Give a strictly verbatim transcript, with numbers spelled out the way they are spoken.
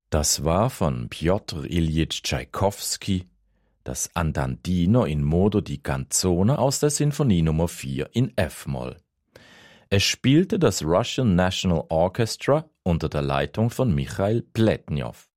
Das war von Pjotr Iljitsch Tschaikowski, das Andantino in modo di canzone aus der Sinfonie Nummer vier in F-Moll. Es spielte das Russian National Orchestra unter der Leitung von Michail Pletnjow.